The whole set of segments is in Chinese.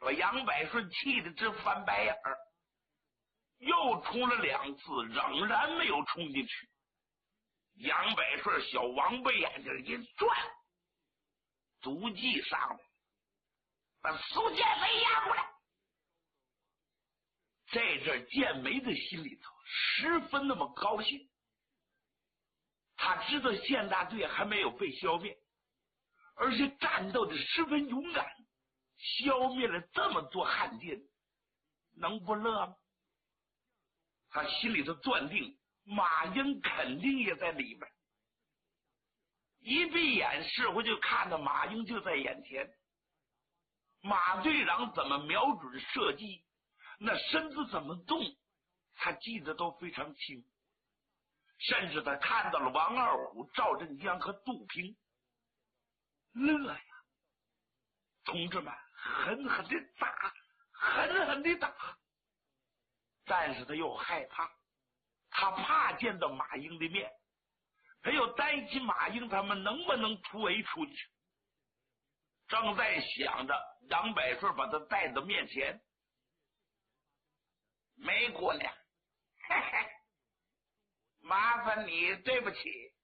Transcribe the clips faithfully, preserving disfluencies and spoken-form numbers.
把杨百顺气得直翻白眼儿，又冲了两次，仍然没有冲进去。杨百顺小王八眼睛一转，足迹上来，把苏建梅押过来。在这建梅的心里头十分那么高兴，他知道县大队还没有被消灭，而且战斗的十分勇敢，消灭了这么多汉奸，能不乐吗？他心里头断定马英肯定也在里边，一闭眼似乎就看到马英就在眼前。马队长怎么瞄准射击，那身子怎么动，他记得都非常清。甚至他看到了王二虎、赵振江和杜平，乐呀！同志们，狠狠的打，狠狠的打！但是他又害怕，他怕见到马英的面，他又担心马英他们能不能突围出去。正在想着，杨百顺把他带到面前，梅姑娘，嘿嘿，麻烦你，对不起，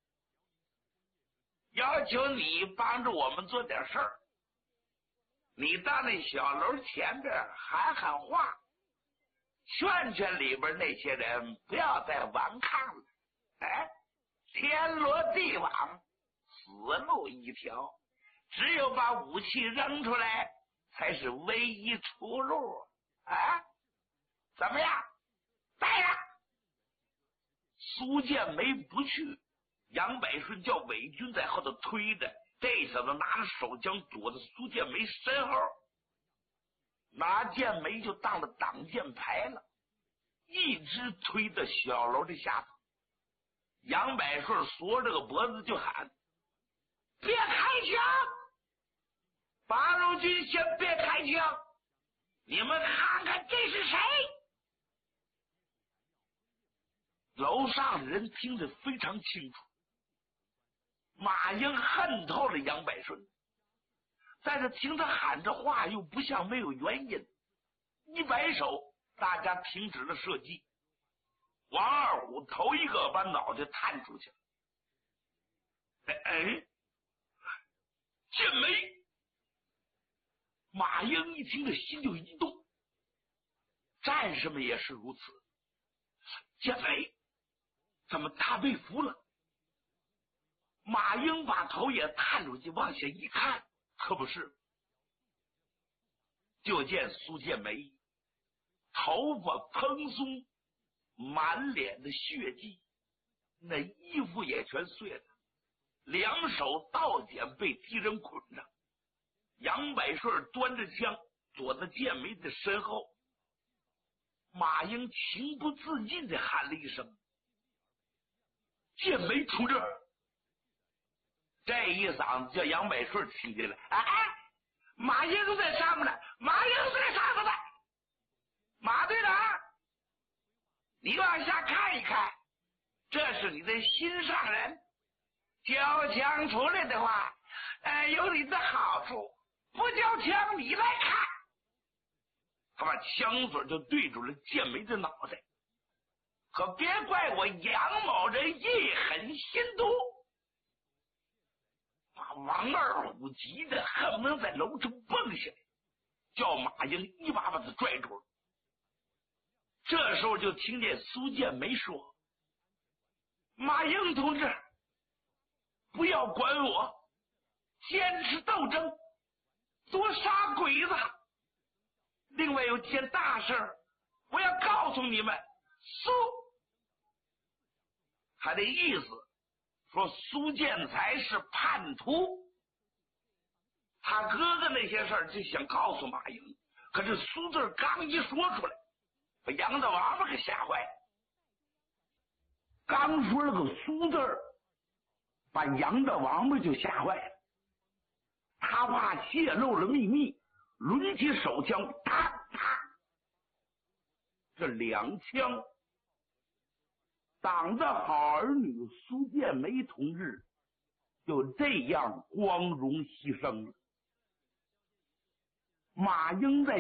要求你帮着我们做点事儿。你到那小楼前边喊喊话，劝劝里边那些人不要再顽抗了。哎，天罗地网，死路一条，只有把武器扔出来才是唯一出路啊！怎么样？带着。苏建梅不去，杨百顺叫伪军在后头推着，这小子拿着手枪躲在苏建梅身后，拿剑梅就当了挡箭牌了，一直推到小楼的下头。杨百顺缩着个脖子就喊：别开枪！八路军先别开枪，你们看看这是谁？楼上的人听得非常清楚，马英恨透了杨百顺，但是听他喊着话又不像没有原因，一摆手，大家停止了射击。王二虎头一个把脑袋探出去了。哎哎，建梅！马英一听这心就一动，战士们也是如此。建梅，怎么他被俘了？马英把头也探出去往下一看，可不是，就见苏建梅头发蓬松，满脸的血迹，那衣服也全碎了，两手刀剪被敌人捆着。杨百顺端着枪躲在建梅的身后，马英情不自禁地喊了一声：建梅出这儿！这一嗓子叫杨百顺听见了。哎哎，马英在上面呢，马英在上面呢！马队长，你往下看一看，这是你的心上人，交枪出来的话，呃，有你的好处；不交枪，你来看。他把枪嘴就对准了建梅的脑袋，可别怪我杨某人一狠心毒，把王二虎急得恨不能在楼上蹦下来，叫马英一把把他拽住了。这时候就听见苏建梅说：马英同志，不要管我，坚持斗争，多杀鬼子。另外有件大事我要告诉你们，苏，他的意思说苏建才是叛徒，他哥哥那些事儿就想告诉马英，可是苏字刚一说出来，把杨大王八给吓坏了。刚说了个苏字，把杨大王八就吓坏了，他怕泄露了秘密，抡起手枪，啪啪，这两枪党的好儿女苏建梅同志就这样光荣牺牲了。马英在